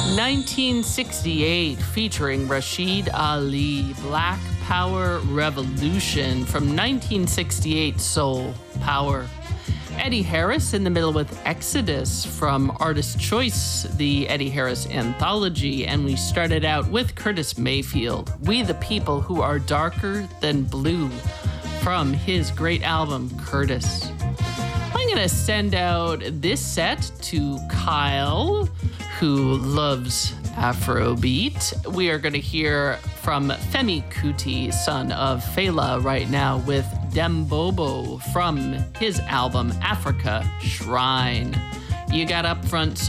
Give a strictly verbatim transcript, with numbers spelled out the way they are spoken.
nineteen sixty-eight, featuring Rashid Ali, Black Power Revolution from nineteen sixty-eight, Soul Power. Eddie Harris in the middle with Exodus from Artist Choice, the Eddie Harris Anthology. And we started out with Curtis Mayfield, We the People Who Are Darker Than Blue, from his great album, Curtis. I'm going to send out this set to Kyle, who loves Afrobeat. We are going to hear from Femi Kuti, son of Fela, right now with Dembobo from his album Africa Shrine. You got Up Front